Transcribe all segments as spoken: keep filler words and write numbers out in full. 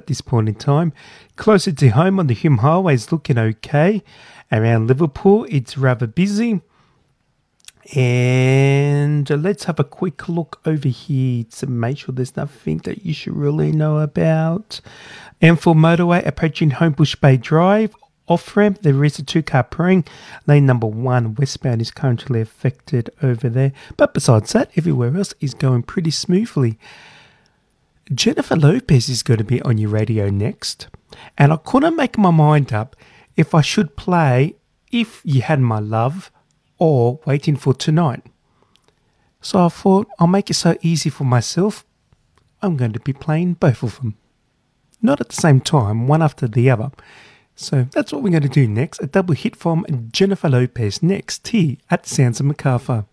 at this point in time. Closer to home on the Hume Highway is looking okay. Around Liverpool, it's rather busy. And let's have a quick look over here to make sure there's nothing that you should really know about. M four motorway approaching Homebush Bay Drive. Off-ramp, there is a two-car pairing. Lane number one, westbound, is currently affected over there. But besides that, everywhere else is going pretty smoothly. Jennifer Lopez is going to be on your radio next. And I couldn't make my mind up if I should play If You Had My Love or Waiting for Tonight. So I thought I'll make it so easy for myself. I'm going to be playing both of them. Not at the same time, one after the other. So that's what we're going to do next. A double hit from Jennifer Lopez next here at Sounds of Macarthur.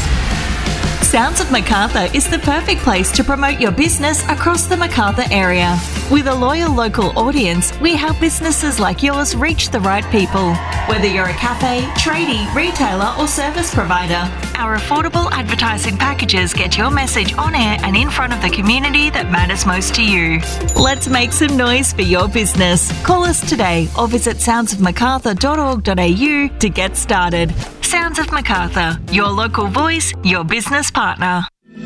Sounds of Macarthur is the perfect place to promote your business across the Macarthur area. With a loyal local audience, we help businesses like yours reach the right people. Whether you're a cafe, tradie, retailer or service provider, our affordable advertising packages get your message on air and in front of the community that matters most to you. Let's make some noise for your business. Call us today or visit sounds of macarthur dot org dot a u to get started. Sounds of Macarthur, your local voice, your business partner.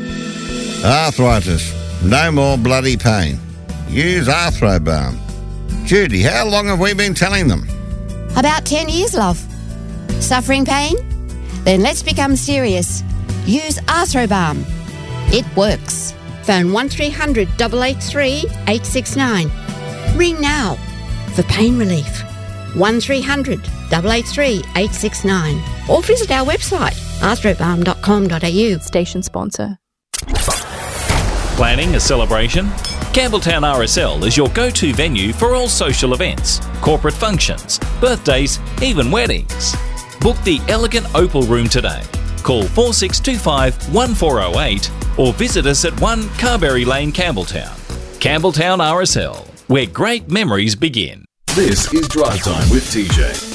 Arthritis. No more bloody pain. Use Arthrobalm. Judy, how long have we been telling them? About ten years, love. Suffering pain? Then let's become serious. Use Arthrobalm. It works. Phone one three hundred, eight eight three, eight six nine. Ring now for pain relief. one three hundred, eight eight three, eight six nine. Or visit our website, arthrobalm dot com dot a u. Station sponsor. Planning a celebration? Campbelltown R S L is your go-to venue for all social events, corporate functions, birthdays, even weddings. Book the elegant Opal Room today. Call four six two five, one four zero eight or visit us at one Carberry Lane, Campbelltown. Campbelltown R S L, where great memories begin. This is Drive Time with T J.